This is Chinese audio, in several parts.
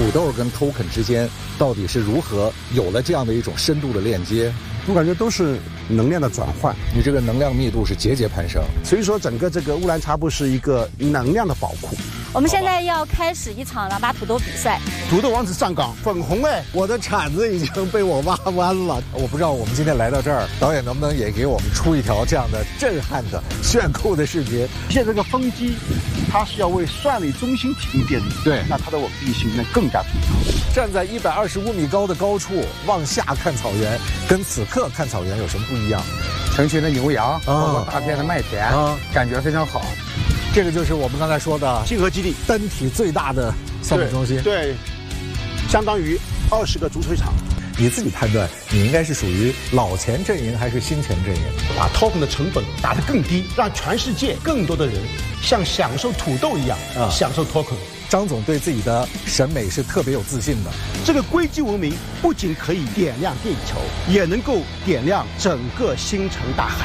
豆跟 token 之间到底是如何有了这样的一种深度的链接？ 我感觉都是能量的转换， 你这个能量密度是节节攀升， 所以说整个这个乌兰察布是一个能量的宝库。 我们现在要开始一场狼拔土豆比赛， 土豆王子上岗，粉红哎，我的铲子已经被我挖弯了。 我不知道我们今天来到这儿，导演能不能也给我们出一条这样的震撼的、炫酷的视频？ 现在这个风机，它是要为算力中心提供电力， 对， 那它的稳定性那更加平常。 站在125米高的高处往下看草原，跟此刻看草原有什么不一样？ 成群的牛羊，包括大片的麦田，感觉非常好。 这个就是我们刚才说的星河基地， 单体最大的项目中心， 对，相当于20个足球场。 你自己判断，你应该是属于老钱阵营还是新钱阵营？ 把 token 的成本打得更低，让全世界更多的人像享受土豆一样享受 token。 张总对自己的审美是特别有自信的。 这个硅基文明不仅可以点亮地球，也能够点亮整个星辰大海。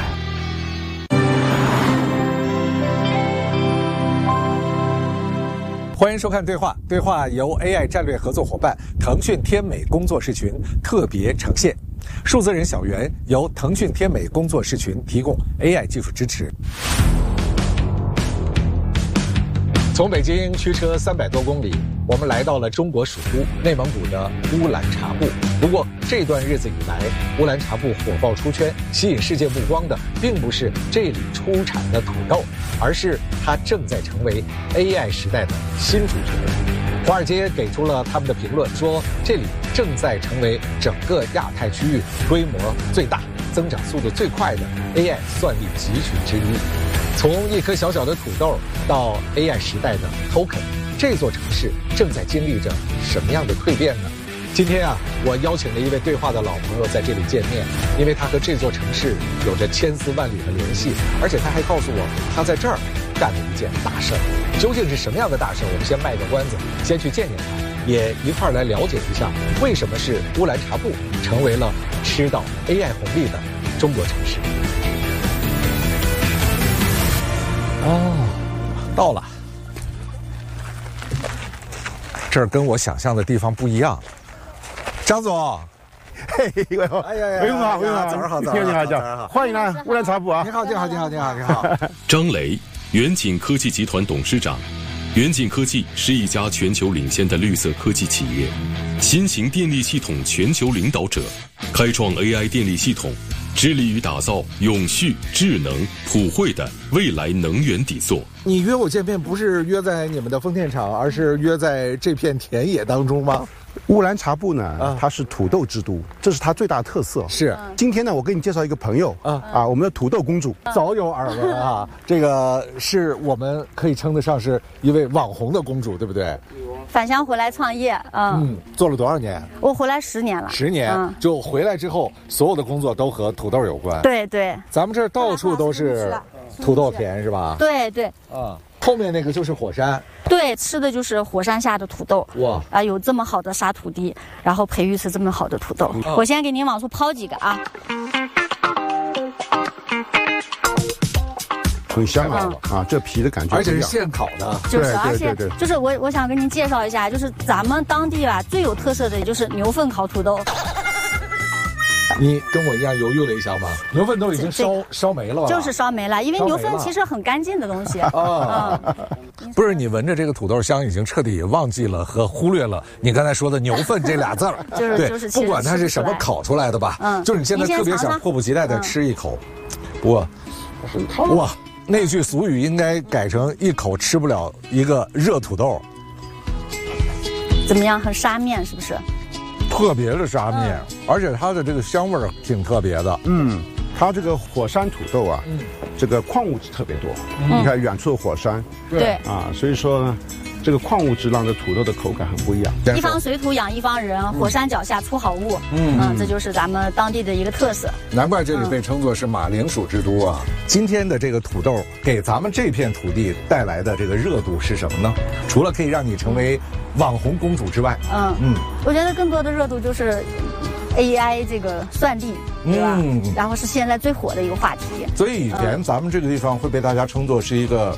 欢迎收看对话，对话由 AI 战略合作伙伴腾讯天美工作室群特别呈现，数字人小袁由腾讯天美工作室群提供 AI 技术支持。从北京驱车300多公里，我们来到了中国首都内蒙古的乌兰察布。不过这段日子以来，乌兰察布火爆出圈，吸引世界目光的并不是这里出产的土豆，而是它正在成为 AI 时代的新主角。华尔街给出了他们的评论，说这里正在成为整个亚太区域规模最大、增长速度最快的 AI 算力集群之一。从一颗小小的土豆到 AI 时代的 token， 这座城市正在经历着什么样的蜕变呢？今天我邀请了一位对话的老朋友在这里见面，因为他和这座城市有着千丝万缕的联系，而且他还告诉我他在这儿干了一件大事儿。究竟是什么样的大事儿？我们先卖个关子，先去见见他，也一块儿来了解一下为什么是乌兰察布成为了吃到 AI 红利的中国城市。到了，这儿跟我想象的地方不一样。张总， 嘿，不用好， 早上好，早上好， 欢迎来乌兰察布啊！ 你好。 张雷，远景科技集团董事长。远景科技是一家全球领先的绿色科技企业，新型电力系统全球领导者，开创 AI 电力系统，致力于打造永续、智能、普惠的未来能源底座。 你约我见面不是约在你们的丰田厂，而是约在这片田野当中吗？ 乌兰察布呢，它是土豆之都，这是它最大的特色。 是， 今天呢，我给你介绍一个朋友我们的土豆公主， 早有耳闻啊。这个是我们可以称得上是一位网红的公主，对不对？ 返乡回来创业， 做了多少年？ 我回来10年了。 10年，就回来之后，所有的工作都和土豆有关。 对， 咱们这儿到处都是土豆田，是吧？ 对。 后面那个就是火山。 对，吃的就是火山下的土豆。 哇！ 有这么好的沙土地，然后培育出这么好的土豆。我先给您往出抛几个啊。 很香这皮的感觉， 而且是现烤的。 就是，而且就是我想跟您介绍一下，就是咱们当地最有特色的就是牛粪烤土豆。 你跟我一样犹豫了一下吗？牛粪都已经烧没了吧？ 就是烧没了，因为牛粪其实很干净的东西。 不是，你闻着这个土豆香，已经彻底忘记了和忽略了你刚才说的牛粪这俩字儿。 就是， 不管它是什么烤出来的吧，就是你现在特别想迫不及待的吃一口。哇，那句俗语应该改成一口吃不了一个热土豆。 怎么样？很沙面是不是？ 特别的沙面，而且它的这个香味儿挺特别的。 它这个火山土豆这个矿物质特别多。你看远处的火山， 对所以说呢，这个矿物质让这土豆的口感很不一样。 一方水土养一方人，火山脚下出好物。这就是咱们当地的一个特色。 难怪这里被称作是马铃薯之都啊！今天的这个土豆给咱们这片土地带来的这个热度是什么呢？除了可以让你成为网红公主之外， 我觉得更多的热度就是 AI 这个算力，对吧？然后是现在最火的一个话题。 所以以前咱们这个地方会被大家称作是一个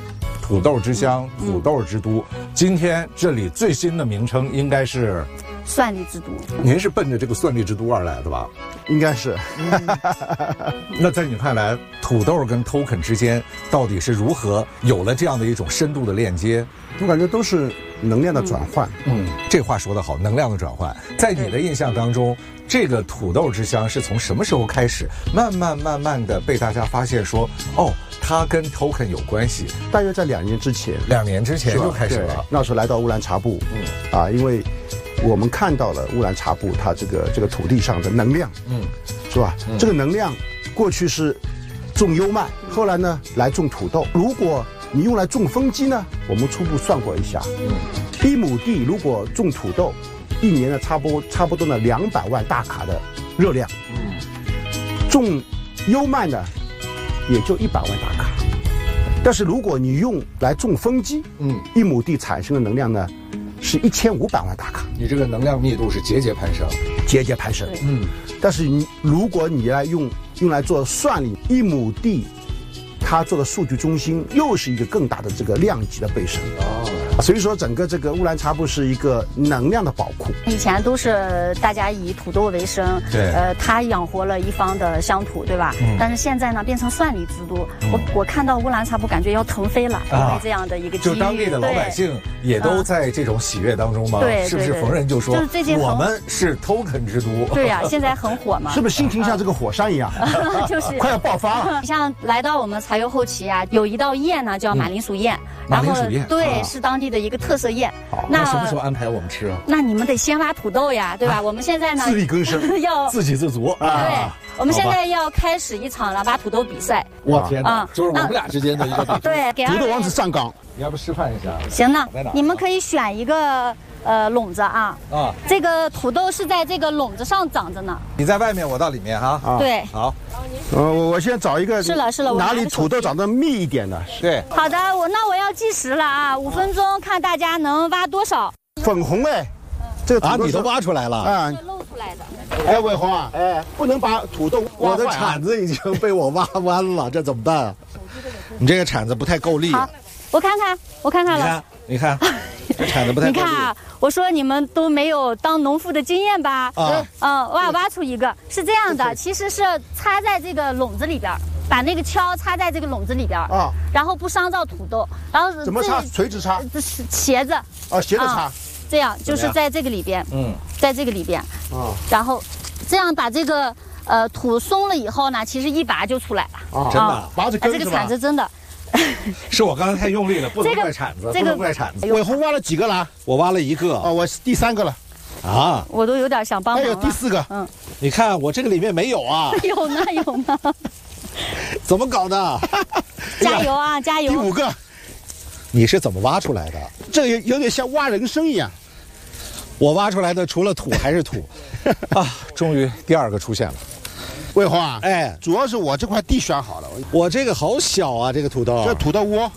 土豆之乡、土豆之都。今天这里最新的名称应该是蒜栗之都。 您是奔着这个蒜栗之都而来的吧？ 应该是。 那在你看来，土豆跟 token 之间到底是如何有了这样的一种深度的链接？ 我感觉都是能量的转换。 这话说得好，能量的转换。在你的印象当中，这个土豆之乡是从什么时候开始，慢慢的被大家发现说，哦，它跟 token 有关系？ 大约在2年之前 ，2年之前就开始了。 那时候来到乌兰察布，因为我们看到了乌兰察布它这个土地上的能量，是吧？这个能量过去是种优麦，后来呢来种土豆。如果你用来种风机呢，我们初步算过一下，1亩地如果种土豆，1年呢差不多呢200万大卡的热量，种优麦呢也就100万大卡。但是如果你用来种风机，1亩地产生的能量呢是1500万大卡。 你这个能量密度是节节攀升， 节节攀升。但是如果你来用来做算力，1亩地它做的数据中心又是一个更大的这个量级的倍升。所以说整个这个乌兰察布是一个能量的宝库。 以前都是大家以土豆为生， 对， 它养活了一方的乡土，对吧？但是现在呢，变成蒜栗之都，我看到乌兰察布感觉要腾飞了，因为这样的一个机遇。 就当地的老百姓也都在这种喜悦当中吗？ 对， 是不是逢人就说， 就是最近我们是 token 之都？ 对呀，现在很火嘛。 是不是心情像这个火山一样， 就是快要爆发了？ 像来到我们柴油后期啊，有一道宴呢叫马铃薯宴， 马铃薯宴对，是当地的一个特色宴。 那什么时候安排我们吃啊？ 那你们得先挖土豆呀，对吧？我们现在呢自力更生， 要自给自足啊。 对，我们现在要开始一场挖土豆比赛。 我天哪，就是我们俩之间的一个比赛。 对，给土豆王子上岗， 你要不示范一下？ 行呢，你们可以选一个笼子啊。这个土豆是在这个笼子上长着呢。 你在外面，我到里面哈。 对， 好。 我先找一个是了， 哪里土豆长得密一点的。 对， 好的，那我要计时了啊，5分钟，看大家能挖多少。 粉红这个土豆你都挖出来了啊， 露出来的。 哎，伟红啊，不能把土豆挖坏。 我的铲子已经被我挖弯了，这怎么办啊？你这个铲子不太够力。 好，我看看了。 你看，这铲子不太够力。 你看啊，我说你们都没有当农妇的经验吧？挖出一个是这样的，其实是插在这个笼子里边。把那个锹插在这个笼子里边然后不伤到土豆，然后怎么插？垂直插？ 斜着。 斜着插。 这样就是在这个里边，在这个里边，然后这样把这个土松了以后呢，其实一拔就出来了。 真的， 拔着根这个铲子真的。 是我刚才太用力了，不能怪铲子，不能怪铲子。 伟红挖了几个了？ 我挖了1个。 我是第3个了。 啊！ 我都有点想帮忙了。 还有第4个。 你看我这个里面没有啊。 有呢。 怎么搞的？ 加油啊，加油！ 第5个。 你是怎么挖出来的？ 这个有点像挖人参一样。 我挖出来的除了土还是土。终于第2个出现了。 伟红啊， 哎， 主要是我这块地选好了。 我这个好小啊，这个土豆。 这土豆窝。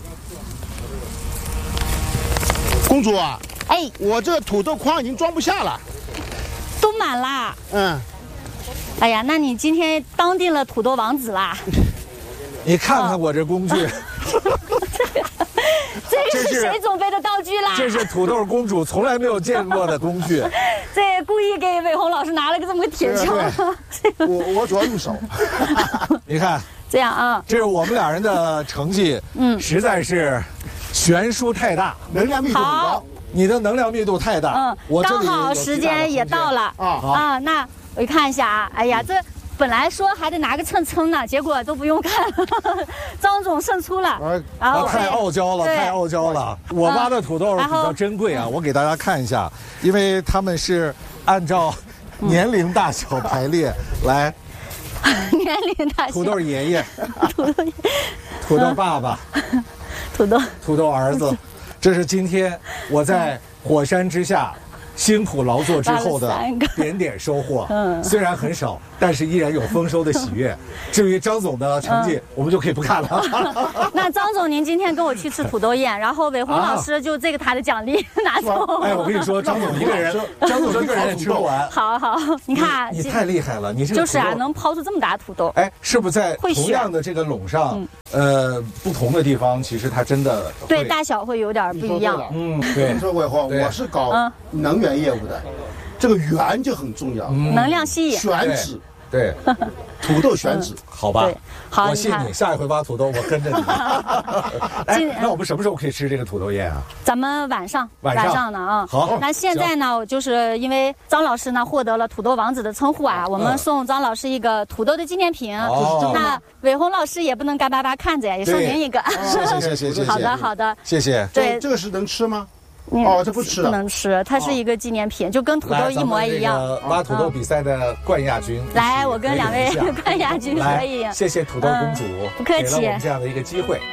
公主啊，我这个土豆筐已经装不下了， 都满啦。哎呀，那你今天当定了土豆王子啦！ 你看看我这工具。 这个是谁准备的道具啦？ 这是土豆公主从来没有见过的工具。 这故意给伟红老师拿了个这么个铁锹。 我主要用手。 你看， 这样啊， 这是我们俩人的成绩，实在是悬殊太大， 能量密度很高。 你的能量密度太大，我刚好时间也到了那我看一下啊，哎呀，这本来说还得拿个秤称呢，结果都不用看了，张总胜出了。然后太傲娇了，太傲娇了。我挖的土豆比较珍贵啊，我给大家看一下，因为他们是按照年龄大小排列来。 年龄大小。 土豆爷爷，土豆爸爸， 土豆儿子。这是今天我在火山之下辛苦劳作之后的点点收获，虽然很少，但是依然有丰收的喜悦。至于张总的成绩，我们就可以不看了。 那张总，您今天跟我去吃土豆宴，然后伟鸿老师就这个他的奖励拿走。 哎，我跟你说，张总一个人也吃不完。 好，你看， 你太厉害了，你这个就是啊，能抛出这么大土豆。 哎，是不是在同样的这个垄上，不同的地方，其实它真的对大小会有点不一样。 对。 你说伟鸿，我是搞能源业务的，这个源就很重要， 能量吸引， 选址， 对， 土豆选址， 好吧？ 好， 我信你，下一回挖土豆我跟着你。哎，那我们什么时候可以吃这个土豆宴啊？ 咱们晚上呢啊。 好， 那现在呢，就是因为张老师呢获得了土豆王子的称呼啊，我们送张老师一个土豆的纪念品。那伟鸿老师也不能干巴巴看着呀，也送您一个。 谢。 好的， 谢谢。 对， 这个是能吃吗？这不吃不能吃，它是一个纪念品，就跟土豆一模一样。 挖土豆比赛的冠亚军， 来，我跟2位冠亚军合影。 谢谢土豆公主， 不客气， 给了我们这样的一个机会。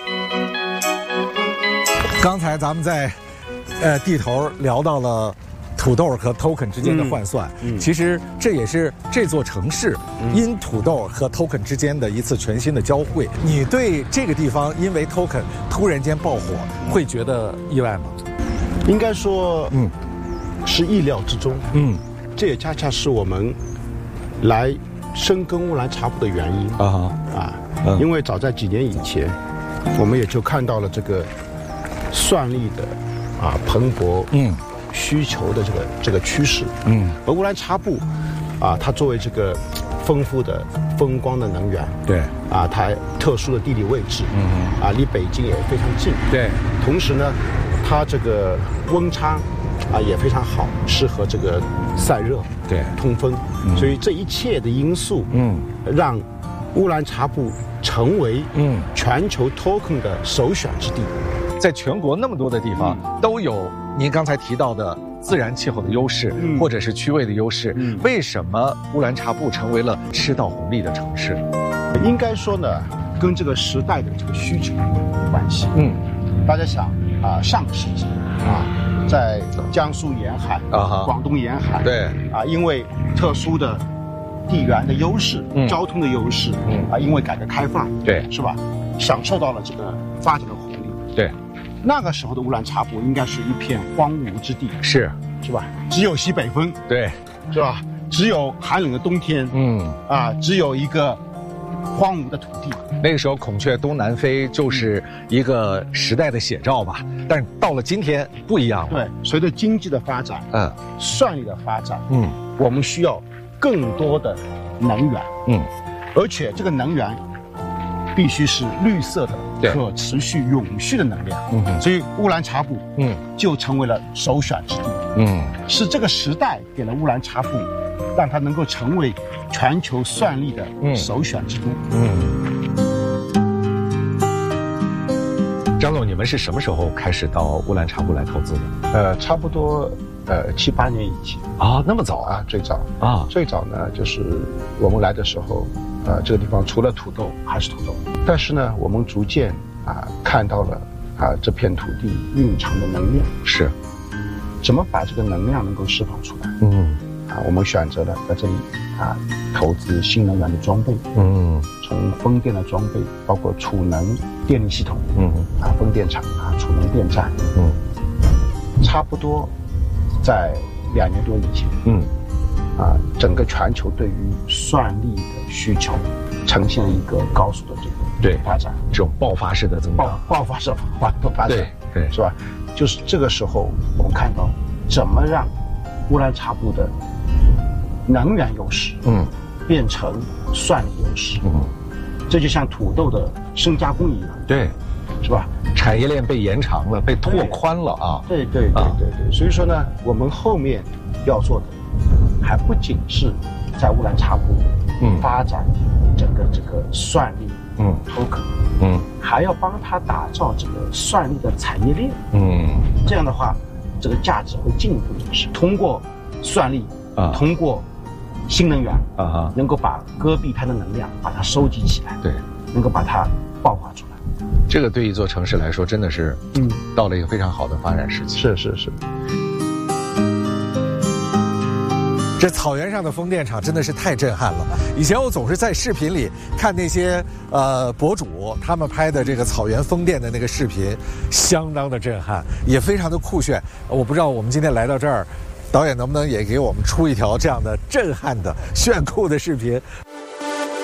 刚才咱们在地头聊到了土豆和 token 之间的换算，其实这也是这座城市因土豆和 token 之间的一次全新的交汇。你对这个地方因为 token 突然间爆火，会觉得意外吗？ 应该说，是意料之中。这也恰恰是我们来深耕乌兰察布的原因因为早在几年以前，我们也就看到了这个蒜粒的蓬勃需求的这个趋势。而乌兰察布它作为这个丰富的风光的能源， 对它特殊的地理位置，离北京也非常近， 对， 同时呢，它这个温差也非常好，适合这个散热， 对， 通风，所以这一切的因素，让乌兰察布成为全球 token 的首选之地。 在全国那么多的地方都有您刚才提到的自然气候的优势，或者是区位的优势，为什么乌兰察布成为了吃到红利的城市？ 应该说呢，跟这个时代的这个需求有关系。大家想上个世纪在江苏沿海、广东沿海， 对因为特殊的地缘的优势、交通的优势，因为改革开放， 对， 是吧？享受到了这个发展的红利， 对。 那个时候的乌兰察布应该是一片荒芜之地， 是吧？只有西北风， 对， 是吧？只有寒冷的冬天，只有一个荒芜的土地。 那个时候孔雀东南飞就是一个时代的写照吧。但是到了今天不一样了。 对，随着经济的发展，蒜粒的发展，我们需要更多的能源，而且这个能源必须是绿色的、可持续、永续的能量。所以乌兰察布，就成为了首选之地。是这个时代给了乌兰察布，让它能够成为全球蒜粒的首选之都。 张总，你们是什么时候开始到乌兰察布来投资的？ 差不多7、8年以前。 那么早啊？ 最早最早呢，就是我们来的时候，这个地方除了土豆还是土豆，但是呢，我们逐渐看到了这片土地蕴藏的能量， 是怎么把这个能量能够释放出来？我们选择了在这里投资新能源的装备，从风电的装备，包括储能电力系统，风电场储能电站，差不多在2年多以前，整个全球对于蒜粒的需求呈现了一个高速的这个发展， 这种爆发式的增长， 爆发式的发展， 对， 是吧？就是这个时候我们看到怎么让乌兰察布的能源优势，变成蒜粒优势，这就像土豆的深加工一样， 对， 是吧？ 产业链被延长了，被拓宽了啊！ 对。所以说呢，我们后面要做的，还不仅是在乌兰察布发展整个这个蒜粒token，还要帮他打造这个蒜粒的产业链，这样的话，这个价值会进一步提升。通过蒜粒，通过新能源能够把戈壁滩的能量把它收集起来， 对， 能够把它爆发出来。 这个对一座城市来说，真的是到了一个非常好的发展时期。 是。 这草原上的风电场真的是太震撼了。以前我总是在视频里看那些博主他们拍的这个草原风电的那个视频，相当的震撼，也非常的酷炫。我不知道我们今天来到这儿，导演能不能也给我们出一条这样的震撼的炫酷的视频，